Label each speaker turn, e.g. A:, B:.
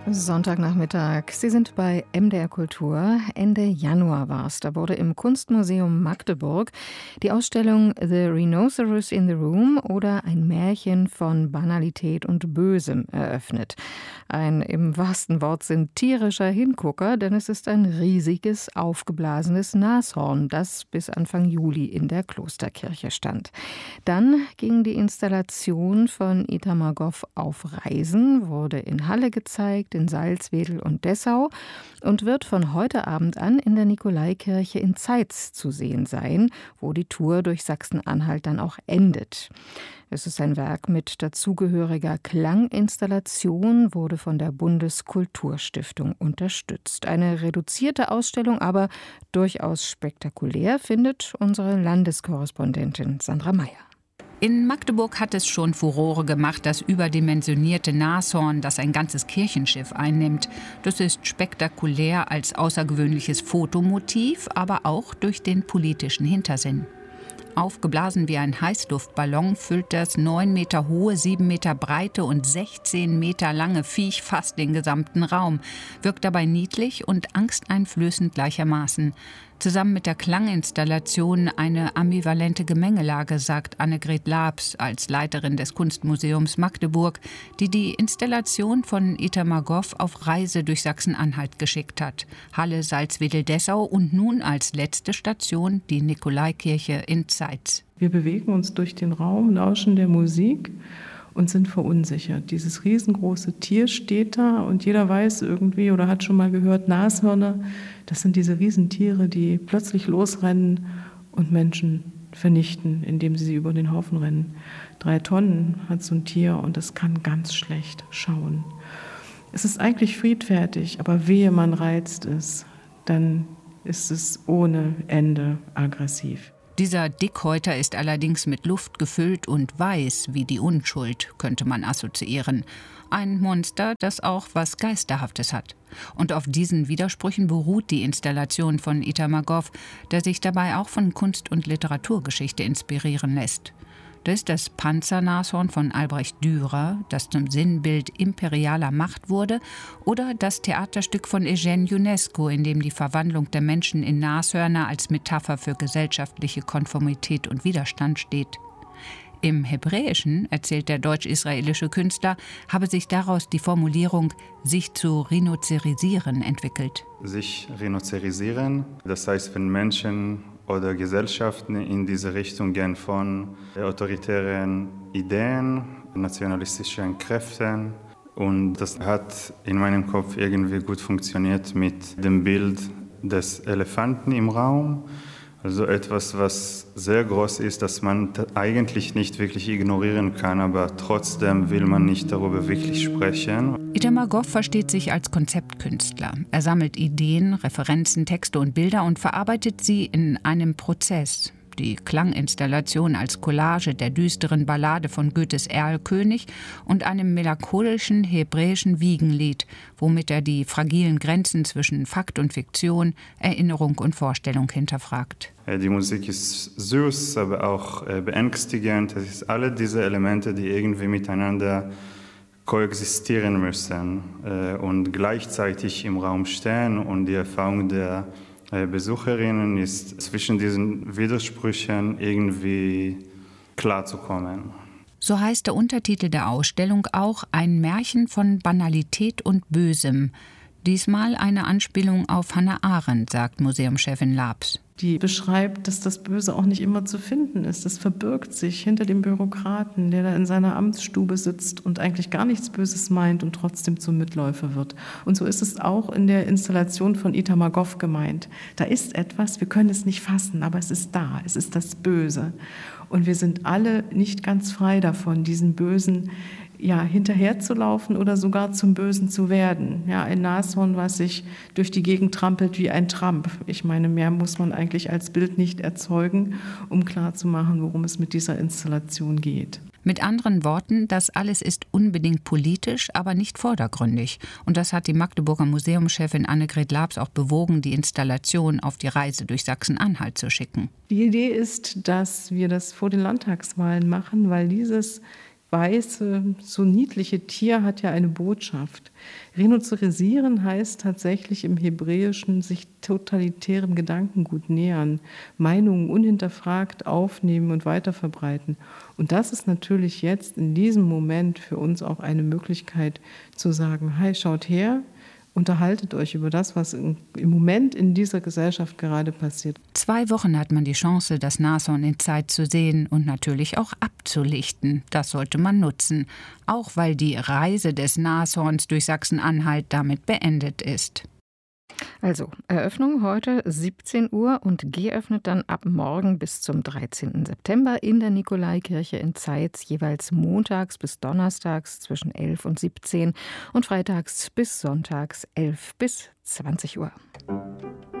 A: Sonntagnachmittag. Sie sind bei MDR Kultur. Ende Januar war es. Da wurde im Kunstmuseum Magdeburg die Ausstellung The Rhinoceros in the Room oder ein Märchen von Banalität und Bösem eröffnet. Ein im wahrsten Wortsinn tierischer Hingucker, denn es ist ein riesiges, aufgeblasenes Nashorn, das bis Anfang Juli in der Klosterkirche stand. Dann ging die Installation von Itamar Goff auf Reisen, wurde in Halle gezeigt, in Salzwedel und Dessau und wird von heute Abend an in der Nikolaikirche in Zeitz zu sehen sein, wo die Tour durch Sachsen-Anhalt dann auch endet. Es ist ein Werk mit dazugehöriger Klanginstallation, wurde von der Bundeskulturstiftung unterstützt. Eine reduzierte Ausstellung, aber durchaus spektakulär, findet unsere Landeskorrespondentin Sandra Meyer.
B: In Magdeburg hat es schon Furore gemacht, das überdimensionierte Nashorn, das ein ganzes Kirchenschiff einnimmt. Das ist spektakulär als außergewöhnliches Fotomotiv, aber auch durch den politischen Hintersinn. Aufgeblasen wie ein Heißluftballon füllt das 9 Meter hohe, 7 Meter breite und 16 Meter lange Viech fast den gesamten Raum, wirkt dabei niedlich und angsteinflößend gleichermaßen. Zusammen mit der Klanginstallation eine ambivalente Gemengelage, sagt Annegret Laabs als Leiterin des Kunstmuseums Magdeburg, die die Installation von Itamar Goff auf Reise durch Sachsen-Anhalt geschickt hat. Halle, Salzwedel, Dessau und nun als letzte Station die Nikolaikirche in Zeitz.
C: Wir bewegen uns durch den Raum, lauschen der Musik und sind verunsichert. Dieses riesengroße Tier steht da und jeder weiß irgendwie oder hat schon mal gehört, Nashörner, das sind diese Riesentiere, die plötzlich losrennen und Menschen vernichten, indem sie über den Haufen rennen. 3 Tonnen hat so ein Tier und das kann ganz schlecht schauen. Es ist eigentlich friedfertig, aber wehe man reizt es, dann ist es ohne Ende aggressiv.
B: Dieser Dickhäuter ist allerdings mit Luft gefüllt und weiß wie die Unschuld, könnte man assoziieren. Ein Monster, das auch was Geisterhaftes hat. Und auf diesen Widersprüchen beruht die Installation von Itamar Goff, der sich dabei auch von Kunst- und Literaturgeschichte inspirieren lässt. Das ist das Panzernashorn von Albrecht Dürer, das zum Sinnbild imperialer Macht wurde, oder das Theaterstück von Eugène Ionesco, in dem die Verwandlung der Menschen in Nashörner als Metapher für gesellschaftliche Konformität und Widerstand steht. Im Hebräischen, erzählt der deutsch-israelische Künstler, habe sich daraus die Formulierung »sich zu rhinocerisieren« entwickelt.
D: Sich rhinocerisieren, das heißt, wenn Menschen oder Gesellschaften in diese Richtung gehen von autoritären Ideen, nationalistischen Kräften. Und das hat in meinem Kopf irgendwie gut funktioniert mit dem Bild des Elefanten im Raum. Also etwas, was sehr groß ist, das man eigentlich nicht wirklich ignorieren kann, aber trotzdem will man nicht darüber wirklich sprechen.
B: Itamar Goff versteht sich als Konzeptkünstler. Er sammelt Ideen, Referenzen, Texte und Bilder und verarbeitet sie in einem Prozess. Die Klanginstallation als Collage der düsteren Ballade von Goethes Erlkönig und einem melancholischen hebräischen Wiegenlied, womit er die fragilen Grenzen zwischen Fakt und Fiktion, Erinnerung und Vorstellung hinterfragt.
D: Die Musik ist süß, aber auch beängstigend. Es sind alle diese Elemente, die irgendwie miteinander koexistieren müssen und gleichzeitig im Raum stehen. Und die Erfahrung der Besucherinnen ist, zwischen diesen Widersprüchen irgendwie klarzukommen.
B: So heißt der Untertitel der Ausstellung auch »Ein Märchen von Banalität und Bösem«. Diesmal eine Anspielung auf Hannah Arendt, sagt Museumschefin Laabs.
C: Die beschreibt, dass das Böse auch nicht immer zu finden ist. Das verbirgt sich hinter dem Bürokraten, der da in seiner Amtsstube sitzt und eigentlich gar nichts Böses meint und trotzdem zum Mitläufer wird. Und so ist es auch in der Installation von Itamar Goff gemeint. Da ist etwas, wir können es nicht fassen, aber es ist da, es ist das Böse. Und wir sind alle nicht ganz frei davon, diesen Bösen hinterherzulaufen oder sogar zum Bösen zu werden. Ja, ein Nashorn, was sich durch die Gegend trampelt wie ein Tramp. Ich meine, mehr muss man eigentlich als Bild nicht erzeugen, um klarzumachen, worum es mit dieser Installation geht.
B: Mit anderen Worten, das alles ist unbedingt politisch, aber nicht vordergründig. Und das hat die Magdeburger Museumschefin Annegret Laabs auch bewogen, die Installation auf die Reise durch Sachsen-Anhalt zu schicken.
C: Die Idee ist, dass wir das vor den Landtagswahlen machen, weil dieses weiße, so niedliche Tier hat ja eine Botschaft. Rhinocerisieren heißt tatsächlich im Hebräischen sich totalitärem Gedankengut nähern, Meinungen unhinterfragt aufnehmen und weiterverbreiten. Und das ist natürlich jetzt in diesem Moment für uns auch eine Möglichkeit zu sagen, hey, schaut her, unterhaltet euch über das, was im Moment in dieser Gesellschaft gerade passiert.
B: 2 Wochen hat man die Chance, das Nashorn in Zeit zu sehen und natürlich auch abzulichten. Das sollte man nutzen, auch weil die Reise des Nashorns durch Sachsen-Anhalt damit beendet ist.
A: Also, Eröffnung heute 17 Uhr und geöffnet dann ab morgen bis zum 13. September in der Nikolaikirche in Zeitz, jeweils montags bis donnerstags zwischen 11 und 17 und freitags bis sonntags 11 bis 20 Uhr.